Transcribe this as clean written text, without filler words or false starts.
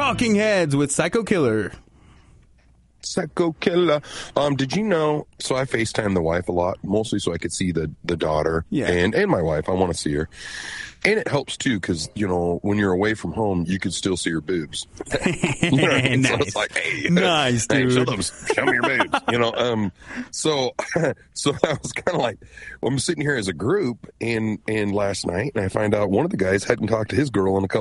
Talking Heads with Psycho Killer. Psycho Killer. Did you know, so I FaceTime the wife a lot, mostly so I could see the daughter and my wife. I want to see her. And it helps, too, because, you know, when you're away from home, you could still see her boobs. You know what I mean? Nice. So it's like, hey, nice, dude. Show me your boobs. You know, so I was kind of like, well, I'm sitting here as a group, and last night, and I find out one of the guys hadn't talked to his girl in a couple